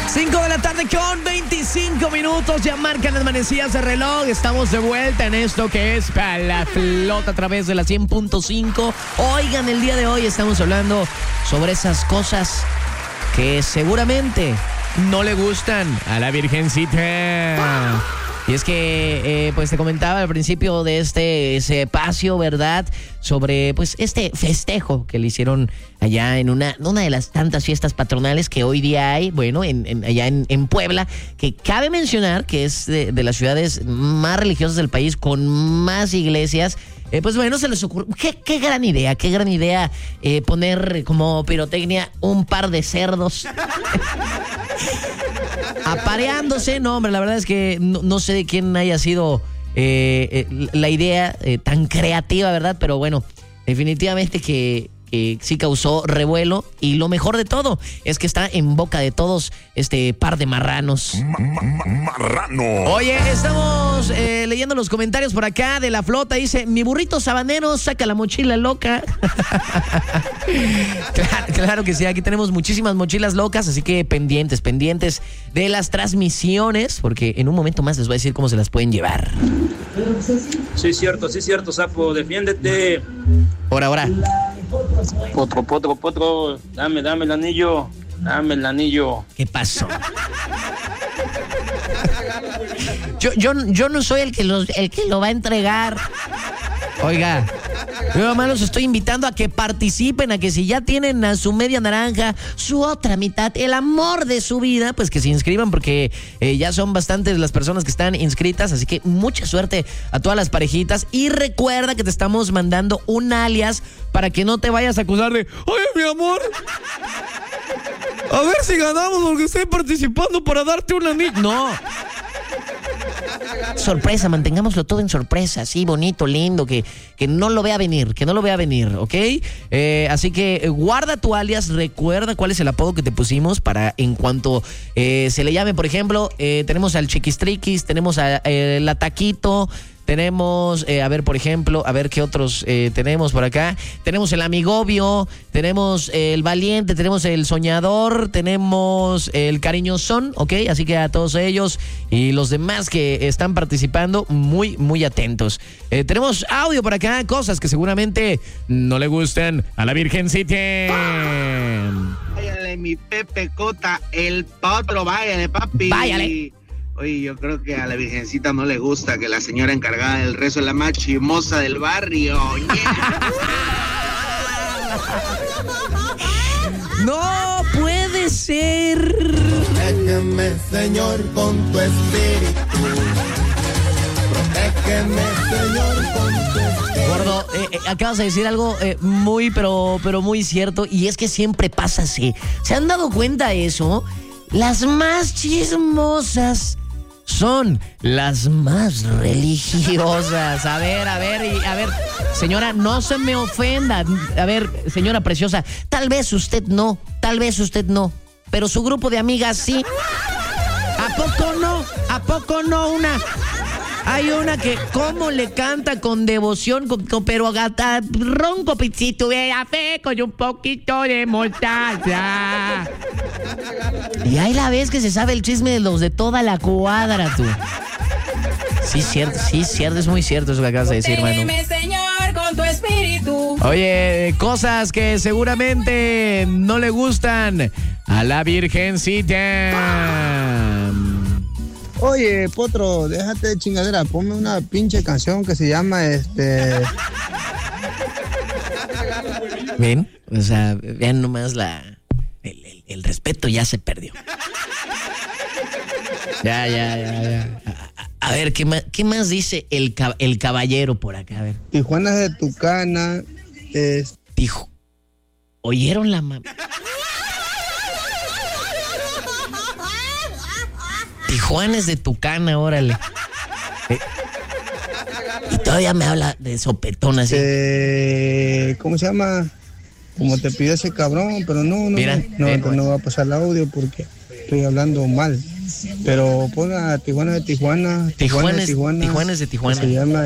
5 de la tarde con 25 minutos, ya marcan las manecillas de reloj. Estamos de vuelta en esto que es Para la Flota a través de la 100.5. Oigan, el día de hoy estamos hablando sobre esas cosas que seguramente no le gustan a la Virgencita. Y es que, pues te comentaba al principio de este espacio, ¿verdad? Sobre, pues, este festejo que le hicieron allá en una de las tantas fiestas patronales que hoy día hay, bueno, allá en Puebla, que cabe mencionar que es de las ciudades más religiosas del país, con más iglesias. Pues bueno, se les ocurrió, qué gran idea poner como pirotecnia un par de cerdos apareándose. No, hombre, la verdad es que no sé de quién haya sido la idea tan creativa, ¿verdad? Pero bueno, definitivamente que sí causó revuelo, y lo mejor de todo es que está en boca de todos este par de marranos. Marrano. Oye, estamos leyendo los comentarios por acá de la flota. Dice, mi burrito sabanero saca la mochila loca. Claro que sí, aquí tenemos muchísimas mochilas locas, así que pendientes de las transmisiones, porque en un momento más les voy a decir cómo se las pueden llevar. Sí, cierto, sapo, defiéndete. Ahora. Potro, dame el anillo. ¿Qué pasó? Yo no soy el que lo va a entregar. Oiga, yo nomás los estoy invitando a que participen, a que si ya tienen a su media naranja, su otra mitad, el amor de su vida, pues que se inscriban, porque ya son bastantes las personas que están inscritas, así que mucha suerte a todas las parejitas. Y recuerda que te estamos mandando un alias para que no te vayas a acusar de, oye, mi amor, a ver si ganamos porque estoy participando para darte un anillo. No. Sorpresa, mantengámoslo todo en sorpresa, así bonito, lindo, que no lo vea venir, ¿ok? Así que guarda tu alias, recuerda cuál es el apodo que te pusimos para en cuanto se le llame. Por ejemplo, tenemos al Chiquistriquis, tenemos a la Taquito, tenemos, por ejemplo, a ver qué otros tenemos por acá. Tenemos el Amigobio, tenemos el Valiente, tenemos el Soñador, tenemos el Cariñosón, ¿ok? Así que a todos ellos y los demás que están participando, muy, muy atentos. Tenemos audio por acá, cosas que seguramente no le gustan a la Virgencita. Váyale, mi Pepe Cota, el potro, váyale, papi. Váyale. Oye, yo creo que a la Virgencita no le gusta que la señora encargada del rezo es la más chismosa del barrio. Yeah. ¡No puede ser! Protégeme, Señor, con tu espíritu. Protégeme, Señor, con tu espíritu. Gordo, acabas de decir algo muy, pero muy cierto, y es que siempre pasa así. ¿Se han dado cuenta de eso? Las más chismosas son las más religiosas. A ver, señora, no se me ofenda. A ver, señora preciosa, tal vez usted no, pero su grupo de amigas sí. ¿A poco no? Hay una que cómo le canta con devoción, pero gata, ronco pichito de fe con un poquito de mostaza. Y ahí la ves que se sabe el chisme de los de toda la cuadra, tú. Sí, cierto, es muy cierto eso que acabas de decir, hermano. Señor, con tu espíritu. Oye, cosas que seguramente no le gustan a la Virgencita. Oye, Potro, déjate de chingadera, ponme una pinche canción que se llama Ven, o sea, vean nomás el respeto ya se perdió. Ya. A ver, ¿qué más dice el caballero por acá? A ver. Tijuana de Tucana. ¿Oyeron la mami? Tijuana es de Tucana, órale. Y todavía me habla de sopetón así. ¿Cómo se llama? Como te pidió ese cabrón, pero no va a pasar el audio porque estoy hablando mal. Pero pon a Tijuana de Tijuana. Tijuana es de Tijuana. Se llama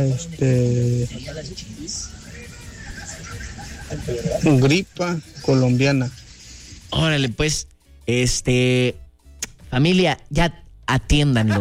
Gripa colombiana. Órale, pues, Familia, ya atiéndanlo.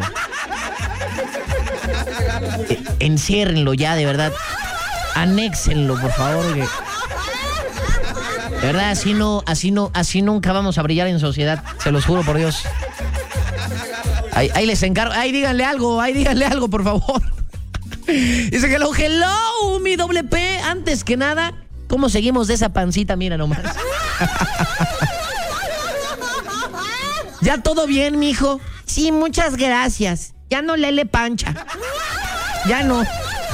Enciérrenlo ya, de verdad. Anéxenlo, por favor. De verdad, así nunca vamos a brillar en sociedad. Se los juro por Dios. Ahí les encargo. Ahí díganle algo, por favor. Dice que hello, mi doble P. Antes que nada, ¿cómo seguimos de esa pancita? Mira nomás. ¿Ya todo bien, mijo? Sí, muchas gracias. Ya no lele pancha. Ya no.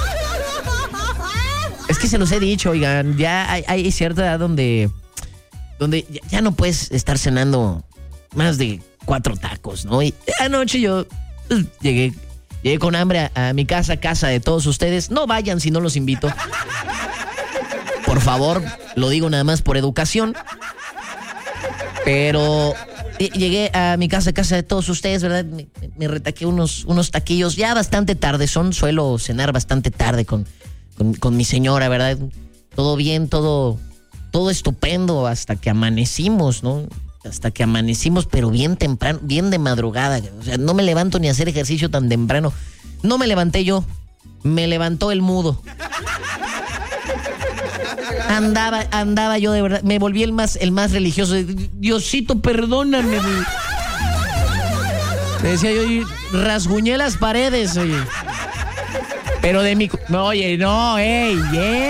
Es que se los he dicho, oigan, ya hay cierta edad donde ya no puedes estar cenando más de 4 tacos, ¿no? Y anoche yo llegué con hambre a mi casa de todos ustedes. No vayan si no los invito. Por favor, lo digo nada más por educación. Pero llegué a mi casa de todos ustedes, ¿verdad? Me retaqué unos taquillos ya bastante tarde. Suelo cenar bastante tarde con mi señora, ¿verdad? Todo bien, todo estupendo hasta que amanecimos, ¿no? Hasta que amanecimos, pero bien temprano, bien de madrugada. O sea, no me levanto ni a hacer ejercicio tan temprano. No me levanté yo, me levantó el mudo. Andaba yo de verdad, me volví el más religioso. Diosito, perdóname. Le decía yo, rasguñé las paredes, oye. Pero de mi... Oye, no, ey.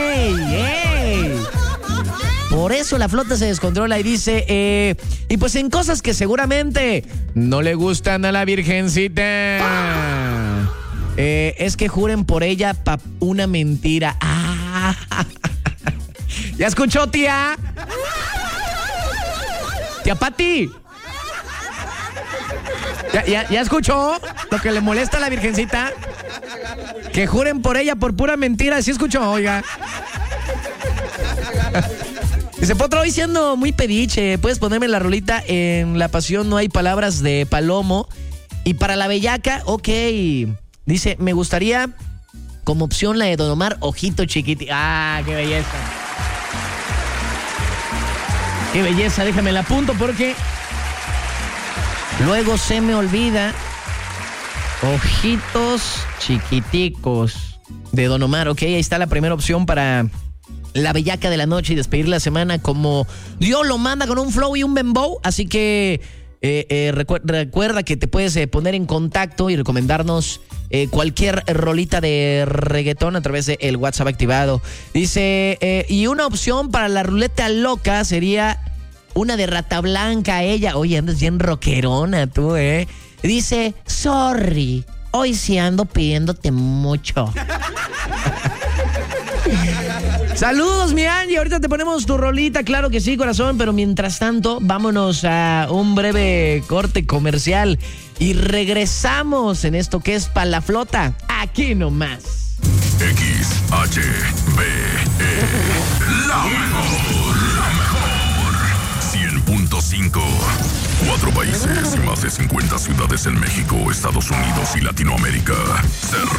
Por eso la flota se descontrola y dice, y pues en cosas que seguramente no le gustan a la virgencita. Es que juren por ella una mentira. ¿Ya escuchó, tía? Tía Pati. ¿Ya escuchó lo que le molesta a la virgencita? Que juren por ella por pura mentira. ¿Sí escuchó? Oiga. Dice Potro, hoy siendo muy pediche, puedes ponerme la rolita en La Pasión No Hay Palabras de Palomo. Y para la bellaca, ok. Dice, me gustaría como opción la de Don Omar, Ojito Chiquitito. Qué belleza. Qué belleza, déjame la apunto porque luego se me olvida. Ojitos Chiquiticos de Don Omar. Ok, ahí está la primera opción para la bellaca de la noche y despedir la semana como Dios lo manda, con un flow y un dembow. Así que recuerda que te puedes poner en contacto y recomendarnos cualquier rolita de reggaetón a través del WhatsApp activado. Dice, y una opción para la ruleta loca sería una de Rata Blanca. Ella, oye, andas bien rockerona tú, Dice, sorry, hoy sí ando pidiéndote mucho. Saludos, mi Angie. Ahorita te ponemos tu rolita, claro que sí, corazón. Pero mientras tanto, vámonos a un breve corte comercial y regresamos en esto que es Pa' la Flota, aquí nomás. XHBE, la mejor, 100.5. 4 países y más de 50 ciudades en México, Estados Unidos y Latinoamérica.